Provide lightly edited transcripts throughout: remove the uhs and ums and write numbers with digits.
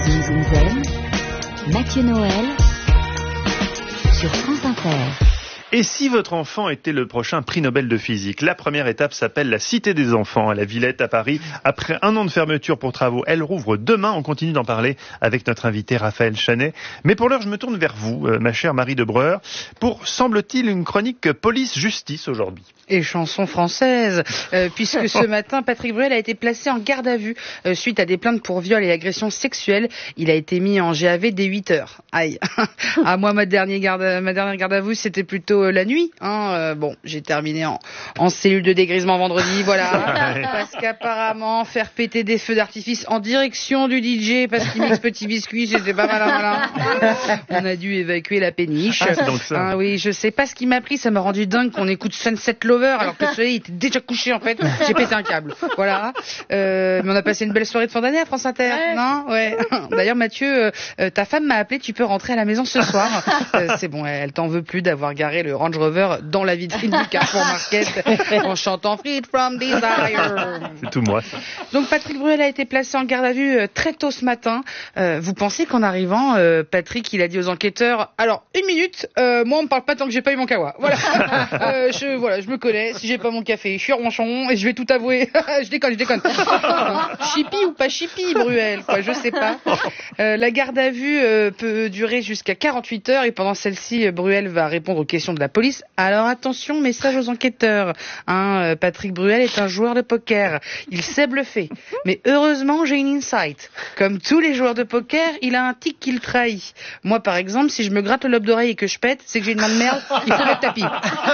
Zoom Zoom Zen, Mathieu Noël, sur France Inter. Et si votre enfant était le prochain prix Nobel de physique? La première étape s'appelle la Cité des enfants à la Villette à Paris. Après un an de fermeture pour travaux, elle rouvre demain. On continue d'en parler avec notre invité Raphaël Chanet. Mais pour l'heure, je me tourne vers vous, ma chère Marie de Breuer, pour, semble-t-il, une chronique police-justice aujourd'hui. Et chanson française, puisque ce matin, Patrick Bruel a été placé en garde à vue suite à des plaintes pour viol et agression sexuelle. Il a été mis en GAV dès 8 heures. Aïe. Moi, ma dernière garde à vue, c'était plutôt la nuit. Bon, j'ai terminé en cellule de dégrisement vendredi, voilà. Parce qu'apparemment, faire péter des feux d'artifice en direction du DJ parce qu'il mixe Petit Biscuit, c'était pas malin. On a dû évacuer la péniche. C'est donc ça. Oui, je sais pas ce qui m'a pris, ça m'a rendu dingue qu'on écoute Sunset Lover alors que le soleil était déjà couché en fait. J'ai pété un câble. Voilà. Mais on a passé une belle soirée de fin d'année à France Inter. Ouais. Non? Ouais. D'ailleurs, Mathieu, ta femme m'a appelé, tu peux rentrer à la maison ce soir. C'est bon, elle t'en veut plus d'avoir garé le Range Rover dans la vitrine du Carrefour Market en chantant Freed from Desire. C'est tout moi. Donc Patrick Bruel a été placé en garde à vue très tôt ce matin. Vous pensez qu'en arrivant, Patrick, il a dit aux enquêteurs, alors, 1 minute, moi on me parle pas tant que j'ai pas eu mon kawa. Voilà. Je me connais, si j'ai pas mon café, je suis ronchon et je vais tout avouer. je déconne. Chippy ou pas chippy, Bruel, quoi, je sais pas. La garde à vue peut durer jusqu'à 48 heures et pendant celle-ci, Bruel va répondre aux questions de la police. Alors attention, message aux enquêteurs. Patrick Bruel est un joueur de poker. Il sait bluffer. Mais heureusement, j'ai une insight. Comme tous les joueurs de poker, il a un tic qui le trahit. Moi, par exemple, si je me gratte le lobe d'oreille et que je pète, c'est que j'ai une main de merde, il faut le tapis.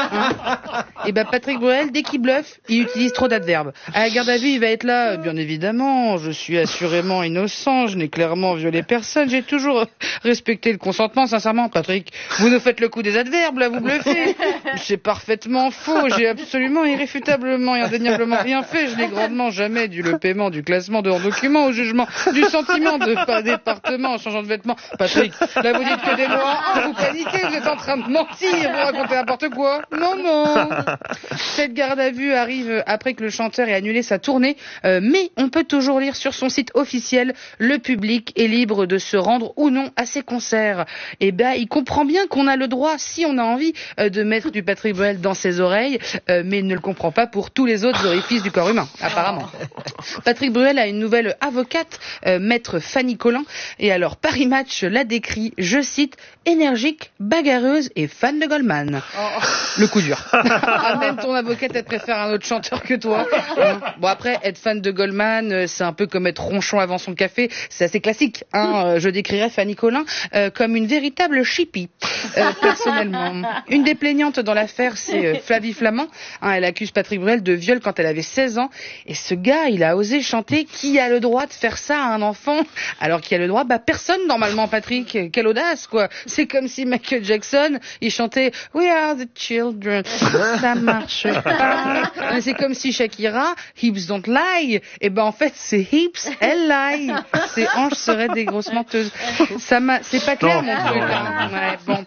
Et Patrick Bruel, dès qu'il bluffe, il utilise trop d'adverbes. À la garde à vue, il va être là, bien évidemment, je suis assurément innocent, je n'ai clairement violé personne, j'ai toujours respecté le consentement, sincèrement. Patrick, vous nous faites le coup des adverbes, là, vous bluffez. C'est parfaitement faux, j'ai absolument, irréfutablement et indéniablement rien fait, je n'ai grandement jamais dû le paiement du classement de hors document au jugement du sentiment de pas département en changeant de vêtements. Patrick, là vous dites que des mots, vous paniquez, vous êtes en train de mentir, vous racontez n'importe quoi. Non. Cette garde à vue arrive après que le chanteur ait annulé sa tournée, mais on peut toujours lire sur son site officiel, le public est libre de se rendre ou non à ses concerts. Il comprend bien qu'on a le droit, si on a envie, de mettre du Patrick Bruel dans ses oreilles, mais il ne le comprend pas pour tous les autres orifices du corps humain, apparemment. Patrick Bruel a une nouvelle avocate, maître Fanny Collin, et alors Paris Match la décrit, je cite, énergique, bagarreuse et fan de Goldman. Le coup dur. Même ton avocate, elle préfère un autre chanteur que toi. Bon, après, être fan de Goldman, c'est un peu comme être ronchon avant son café, c'est assez classique. Je décrirais Fanny Collin comme une véritable chippie, personnellement. Une des plaignantes dans l'affaire, c'est Flavie Flamand. Elle accuse Patrick Bruel de viol quand elle avait 16 ans. Et ce gars, il a osé chanter « Qui a le droit de faire ça à un enfant ?» Alors qui a le droit? Personne, normalement, Patrick. Quelle audace, quoi. C'est comme si Michael Jackson, il chantait « We are the children ». Ça marche pas. C'est comme si Shakira, hips don't lie. En fait, c'est hips, elle lie. Ses hanches seraient des grosses menteuses. C'est pas clair, mon truc. Ouais, bon.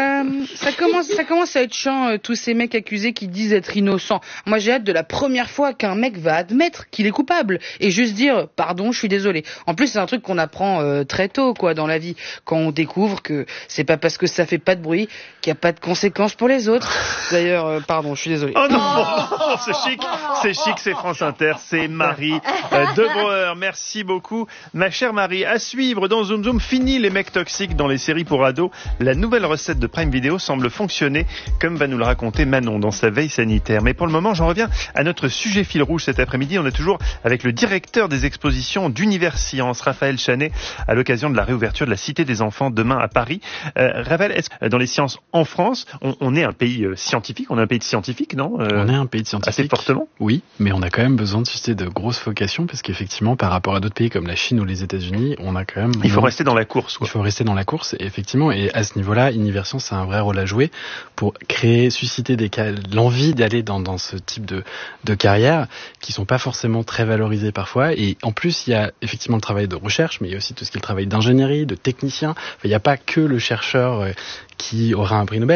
Ça commence à être chiant, tous ces mecs accusés qui disent être innocents. Moi, j'ai hâte de la première fois qu'un mec va admettre qu'il est coupable et juste dire pardon, je suis désolé. En plus, c'est un truc qu'on apprend très tôt, quoi, dans la vie, quand on découvre que c'est pas parce que ça fait pas de bruit qu'il y a pas de conséquences pour les autres. D'ailleurs, pardon, je suis désolé. Oh non, c'est chic, c'est France Inter, c'est Marie de Breuer. Merci beaucoup, ma chère Marie. À suivre dans Zoom Zoom, fini les mecs toxiques dans les séries pour ados. La nouvelle recette de Prime Video semble fonctionner, comme va nous le raconter Manon dans sa veille sanitaire. Mais pour le moment, j'en reviens à notre sujet fil rouge cet après-midi. On est toujours avec le directeur des expositions d'Univers Science, Raphaël Chanet, à l'occasion de la réouverture de la Cité des enfants demain à Paris. Raphaël, est-ce que dans les sciences en France, on est un pays scientifique, on est un pays de scientifiques, non On est un pays de scientifiques. Assez fortement. Oui, mais on a quand même besoin de susciter de grosses vocations parce qu'effectivement, par rapport à d'autres pays comme la Chine ou les États-Unis, on a quand même... Il faut rester dans la course, quoi. Il faut rester dans la course, et effectivement, et à ce niveau-là, Univers Science a un vrai rôle à jouer pour créer, susciter l'envie d'aller dans ce type de carrière qui sont pas forcément très valorisées parfois. Et en plus, il y a effectivement le travail de recherche, mais il y a aussi tout ce qui est le travail d'ingénierie, de technicien. Enfin, il n'y a pas que le chercheur qui aura un prix Nobel, il y a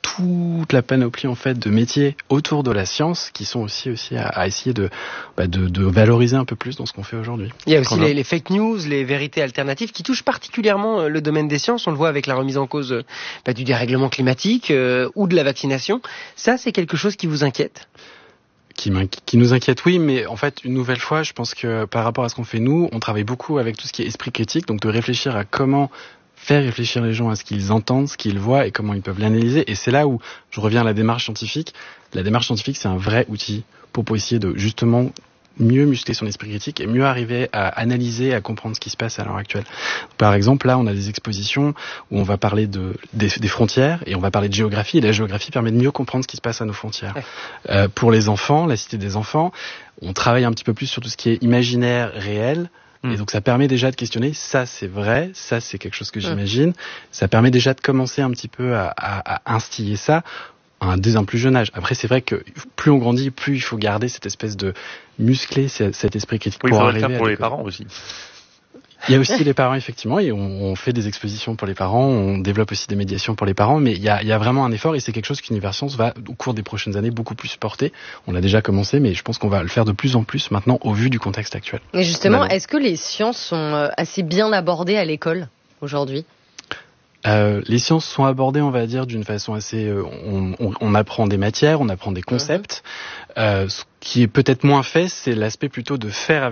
toute la panoplie en fait de métiers autour de la science qui sont aussi à essayer de valoriser un peu plus dans ce qu'on fait aujourd'hui. Il y a aussi les fake news, les vérités alternatives qui touchent particulièrement le domaine des sciences. On le voit avec la remise en cause du dérèglement climatique ou de la vaccination. Ça, c'est quelque chose qui vous inquiète ? Qui nous inquiète, oui, mais en fait, une nouvelle fois, je pense que par rapport à ce qu'on fait nous, on travaille beaucoup avec tout ce qui est esprit critique, donc de réfléchir à comment faire réfléchir les gens à ce qu'ils entendent, ce qu'ils voient et comment ils peuvent l'analyser. Et c'est là où je reviens à la démarche scientifique. La démarche scientifique, c'est un vrai outil pour essayer de justement mieux muscler son esprit critique et mieux arriver à analyser, à comprendre ce qui se passe à l'heure actuelle. Par exemple, là, on a des expositions où on va parler des frontières et on va parler de géographie. Et la géographie permet de mieux comprendre ce qui se passe à nos frontières. Pour les enfants, la Cité des enfants, on travaille un petit peu plus sur tout ce qui est imaginaire, réel. Et donc ça permet déjà de questionner, ça c'est vrai, ça c'est quelque chose que j'imagine. Ça permet déjà de commencer un petit peu à instiller ça dès un plus jeune âge. Après c'est vrai que plus on grandit, plus il faut garder cette espèce de muscler cet esprit critique. Oui, il faudrait le faire pour les parents aussi. Il y a aussi les parents, effectivement, et on fait des expositions pour les parents, on développe aussi des médiations pour les parents, mais il y a vraiment un effort et c'est quelque chose qu'Univers Science va, au cours des prochaines années, beaucoup plus porter. On l'a déjà commencé, mais je pense qu'on va le faire de plus en plus maintenant au vu du contexte actuel. Et justement, est-ce que les sciences sont assez bien abordées à l'école aujourd'hui ? Les sciences sont abordées, on va dire, d'une façon assez... on apprend des matières, on apprend des concepts. Ce qui est peut-être moins fait, c'est l'aspect plutôt de faire avec